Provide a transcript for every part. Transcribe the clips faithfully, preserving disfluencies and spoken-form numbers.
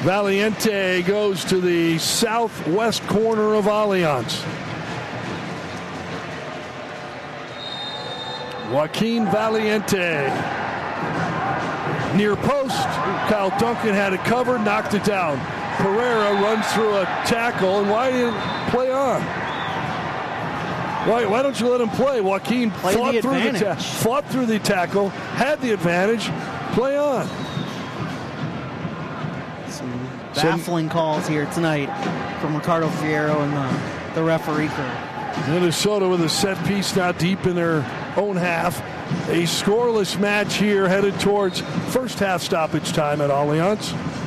Valiente goes to the southwest corner of Allianz. Joaquin Valiente. Near post. Kyle Duncan had it covered, knocked it down. Pereira runs through a tackle, and why didn't he play on? Why, why don't you let him play? Joaquin play fought, the through the ta- fought through the tackle, had the advantage. Play on. Some baffling so, calls here tonight from Ricardo Fierro and the, the referee crew. Minnesota with a set piece now deep in their own half. A scoreless match here headed towards first half stoppage time at Allianz.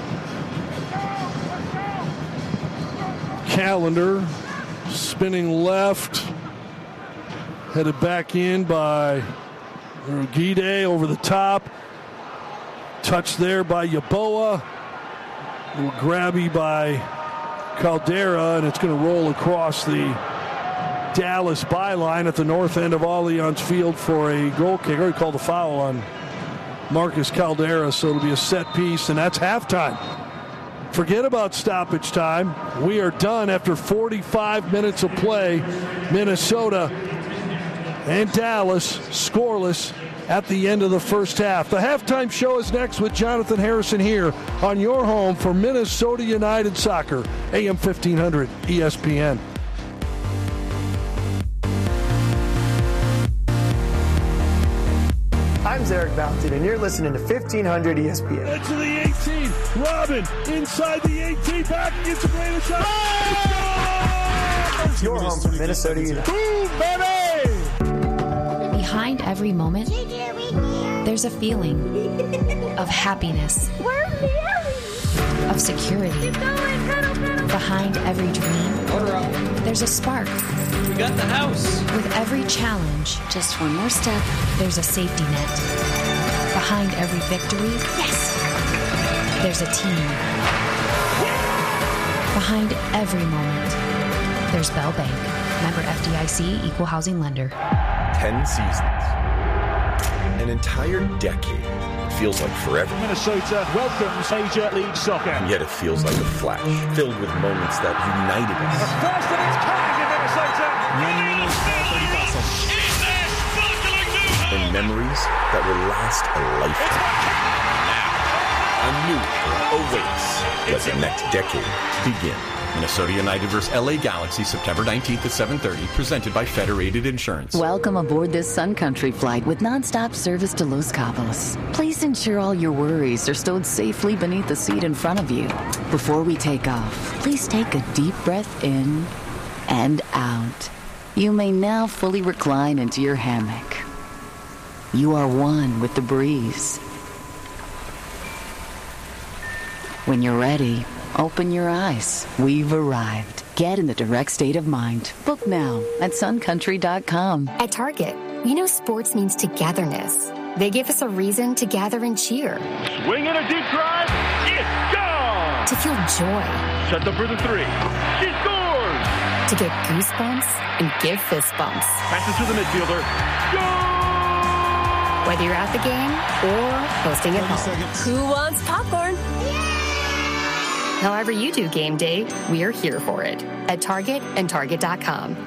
Calendar spinning left. Headed back in by Rugide over the top. Touch there by Yeboah. A little grabby by Caldera, and it's going to roll across the Dallas byline at the north end of Allianz Field for a goal kick. Already called a foul on Marcus Caldera, so it'll be a set piece, and that's halftime. Forget about stoppage time. We are done after forty-five minutes of play. Minnesota and Dallas scoreless at the end of the first half. The halftime show is next with Jonathan Harrison here on your home for Minnesota United Soccer, A M fifteen hundred E S P N. I'm Zarek Valentin, and you're listening to fifteen hundred E S P N. Into the eighteen. Robin inside the eighteen. Back against the greatest shot. Oh! Your home for Minnesota United. Boom, baby! Behind every moment, there's a feeling of happiness, of security. Behind every dream, there's a spark. We got the house. With every challenge, just one more step, there's a safety net. Behind every victory, yes, there's a team. Behind every moment, there's Bell Bank. Member F D I C, Equal Housing Lender. Ten seasons. An entire decade. It feels like forever. Minnesota welcomes Major League Soccer. And yet it feels like a flash, filled with moments that united us. The first of its kind in Minnesota. And memories that will last a lifetime. Now, a new era awaits. Let the next decade begin. Minnesota United versus L A Galaxy, September nineteenth at seven thirty, presented by Federated Insurance. Welcome aboard this Sun Country flight with nonstop service to Los Cabos. Please ensure all your worries are stowed safely beneath the seat in front of you. Before we take off, please take a deep breath in and out. You may now fully recline into your hammock. You are one with the breeze. When you're ready, open your eyes. We've arrived. Get in the direct state of mind. Book now at sun country dot com. At Target, we know sports means togetherness. They give us a reason to gather and cheer. Swing in a deep drive. It's gone. To feel joy. Set up for the three. She scores. To get goosebumps and give fist bumps. Passes to the midfielder. Goal! Whether you're at the game or hosting at home. Seconds. Who wants popcorn? However you do game day, we are here for it at Target and Target dot com.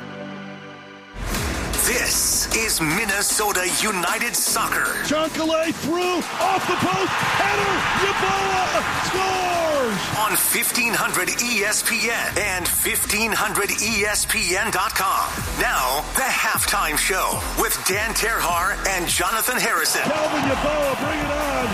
This is Minnesota United Soccer. John Calais through, off the post, header, Yeboah scores! On fifteen hundred E S P N and fifteen hundred E S P N dot com. Now, the halftime show with Dan Terhar and Jonathan Harrison. Calvin Yeboah, bring it on!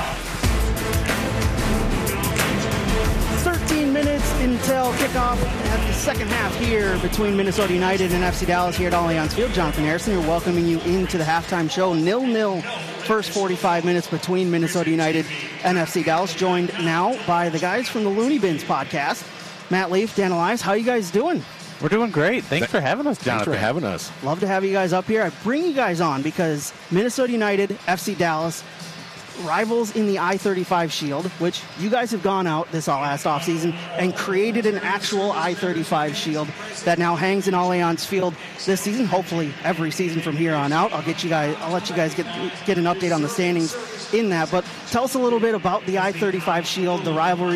thirteen minutes until kickoff at the second half here between Minnesota United and F C Dallas here at Allianz Field. Jonathan Harrison here welcoming you into the halftime show. nil nil first forty-five minutes between Minnesota United and F C Dallas. Joined now by the guys from the Looney Bins podcast. Matt Leaf, Dan Elias, how you guys doing? We're doing great. Thanks for having us, Jonathan. Thanks for having us. Love to have you guys up here. I bring you guys on because Minnesota United, F C Dallas, rivals in the I thirty-five Shield, which you guys have gone out this last offseason and created an actual I thirty-five Shield that now hangs in Allianz Field this season, hopefully every season from here on out. I'll get you guys, I'll let you guys get get an update on the standings in that. But tell us a little bit about the I thirty-five Shield, the rivalry